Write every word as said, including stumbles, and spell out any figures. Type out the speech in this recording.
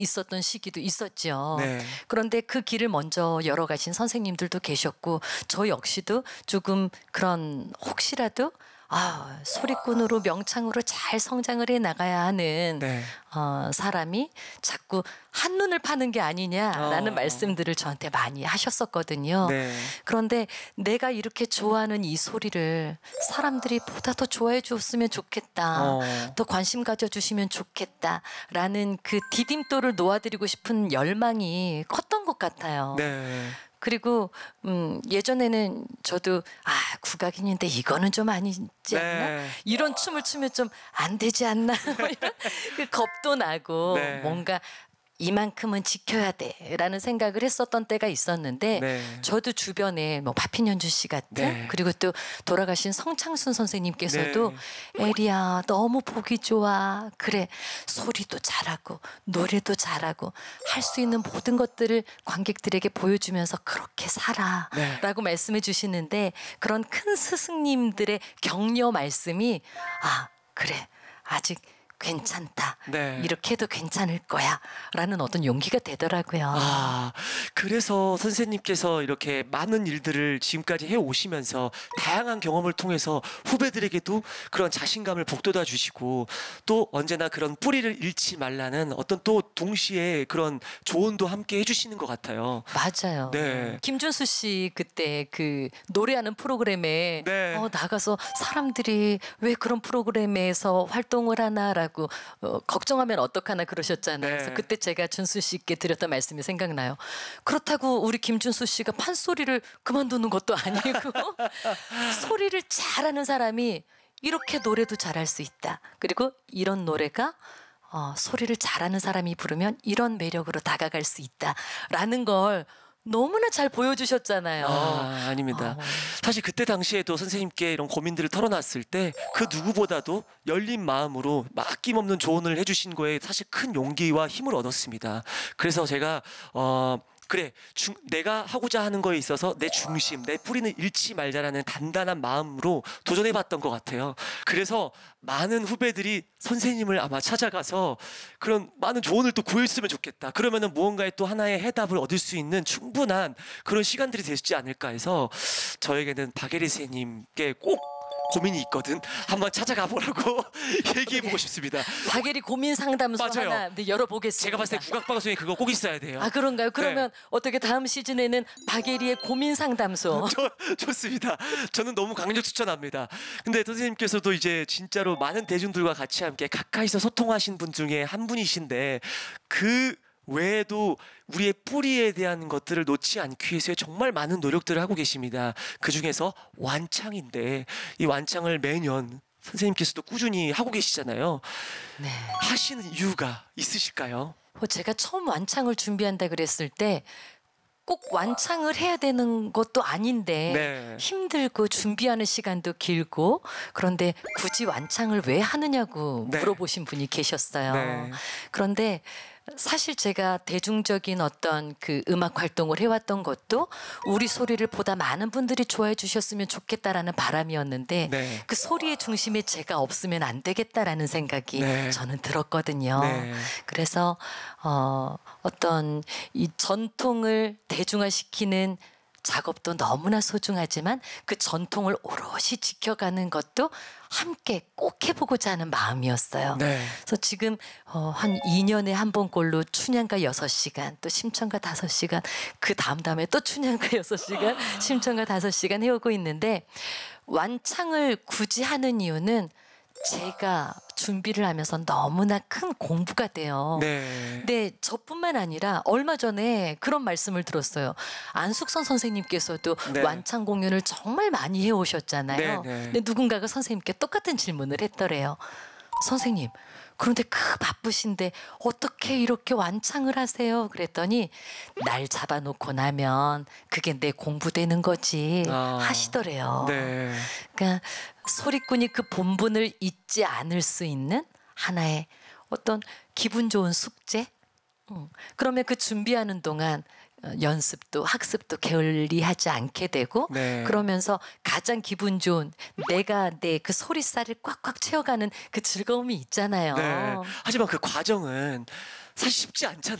있었던 시기도 있었죠. 네. 그런데 그 길을 먼저 열어가신 선생님들도 계셨고 저 역시도 조금 그런 혹시라도 아, 소리꾼으로 명창으로 잘 성장을 해 나가야 하는 네. 어, 사람이 자꾸 한눈을 파는 게 아니냐라는 어. 말씀들을 저한테 많이 하셨었거든요. 네. 그런데 내가 이렇게 좋아하는 이 소리를 사람들이 보다 더 좋아해 줬으면 좋겠다. 어. 더 관심 가져주시면 좋겠다라는 그 디딤돌을 놓아드리고 싶은 열망이 컸던 것 같아요. 네. 그리고 음, 예전에는 저도 아 국악인인데 이거는 좀 아니지 않나? 네. 이런 춤을 추면 좀 안 되지 않나? 뭐 이런 그 겁도 나고 네. 뭔가 이만큼은 지켜야 돼라는 생각을 했었던 때가 있었는데 네. 저도 주변에 뭐 파핀연주 씨 같은 네. 그리고 또 돌아가신 성창순 선생님께서도 네. 에리야 너무 보기 좋아. 그래 소리도 잘하고 노래도 잘하고 할 수 있는 모든 것들을 관객들에게 보여주면서 그렇게 살아 네. 라고 말씀해 주시는데 그런 큰 스승님들의 격려 말씀이 아 그래 아직 괜찮다. 네. 이렇게 해도 괜찮을 거야. 라는 어떤 용기가 되더라고요. 아, 그래서 선생님께서 이렇게 많은 일들을 지금까지 해 오시면서 다양한 경험을 통해서 후배들에게도 그런 자신감을 북돋아 주시고 또 언제나 그런 뿌리를 잃지 말라는 어떤 또 동시에 그런 조언도 함께 해주시는 것 같아요. 맞아요. 네. 김준수 씨 그때 그 노래하는 프로그램에 네. 어, 나가서 사람들이 왜 그런 프로그램에서 활동을 하나라고 어, 걱정하면 어떡하나 그러셨잖아요. 네. 그래서 그때 제가 준수 씨께 드렸던 말씀이 생각나요. 그렇다고 우리 김준수 씨가 판소리를 그만두는 것도 아니고 소리를 잘하는 사람이 이렇게 노래도 잘할 수 있다. 그리고 이런 노래가 어, 소리를 잘하는 사람이 부르면 이런 매력으로 다가갈 수 있다라는 걸 너무나 잘 보여주셨잖아요. 아, 아닙니다. 어. 사실 그때 당시에도 선생님께 이런 고민들을 털어놨을 때 그 누구보다도 열린 마음으로 아낌없는 조언을 해주신 거에 사실 큰 용기와 힘을 얻었습니다. 그래서 제가 어 그래 중, 내가 하고자 하는 거에 있어서 내 중심, 내 뿌리는 잃지 말자라는 단단한 마음으로 도전해봤던 것 같아요. 그래서 많은 후배들이 선생님을 아마 찾아가서 그런 많은 조언을 또 구했으면 좋겠다. 그러면은 무언가의 또 하나의 해답을 얻을 수 있는 충분한 그런 시간들이 되지 않을까 해서 저에게는 박예리 선생님께 꼭 고민이 있거든. 한번 찾아가 보라고 얘기해보고 싶습니다. 박예리 고민 상담소 맞아요. 하나 네, 열어보겠습니다. 제가 봤을 때 국악방송에 그거 꼭 있어야 돼요. 아 그런가요? 그러면 네. 어떻게 다음 시즌에는 박예리의 고민 상담소 저, 좋습니다. 저는 너무 강력 추천합니다. 근데 선생님께서도 이제 진짜로 많은 대중들과 같이 함께 가까이서 소통하신 분 중에 한 분이신데 그 외에도 우리의 뿌리에 대한 것들을 놓지 않기 위해서 정말 많은 노력들을 하고 계십니다. 그 중에서 완창인데 이 완창을 매년 선생님께서도 꾸준히 하고 계시잖아요. 네. 하시는 이유가 있으실까요? 어, 제가 처음 완창을 준비한다 그랬을 때 꼭 완창을 해야 되는 것도 아닌데 네. 힘들고 준비하는 시간도 길고 그런데 굳이 완창을 왜 하느냐고 네. 물어보신 분이 계셨어요. 네. 그런데 사실 제가 대중적인 어떤 그 음악 활동을 해왔던 것도 우리 소리를 보다 많은 분들이 좋아해 주셨으면 좋겠다라는 바람이었는데 네. 그 소리의 중심에 제가 없으면 안 되겠다라는 생각이 네. 저는 들었거든요. 네. 그래서 어, 어떤 이 전통을 대중화시키는 작업도 너무나 소중하지만 그 전통을 오롯이 지켜가는 것도 함께 꼭 해보고자 하는 마음이었어요. 네. 그래서 지금 어, 한 이 년에 한 번꼴로 춘향가 여섯 시간 또 심청가 다섯 시간 그 다음 다음에 또 춘향가 여섯 시간 심청가 다섯 시간 해오고 있는데 완창을 굳이 하는 이유는 제가 준비를 하면서 너무나 큰 공부가 돼요. 네. 근데 저뿐만 아니라 얼마 전에 그런 말씀을 들었어요. 안숙선 선생님께서도 네. 완창 공연을 정말 많이 해오셨잖아요. 네, 네. 근데 누군가가 선생님께 똑같은 질문을 했더래요. 선생님, 그런데 그 바쁘신데 어떻게 이렇게 완창을 하세요? 그랬더니 날 잡아놓고 나면 그게 내 공부되는 거지 아. 하시더래요. 네. 그러니까 소리꾼이 그 본분을 잊지 않을 수 있는 하나의 어떤 기분 좋은 숙제? 음. 그러면 그 준비하는 동안 어, 연습도 학습도 게을리하지 않게 되고 네. 그러면서 가장 기분 좋은 내가 내 그 소리살을 꽉꽉 채워가는 그 즐거움이 있잖아요. 네. 하지만 그 과정은 사실 쉽지 않잖아요.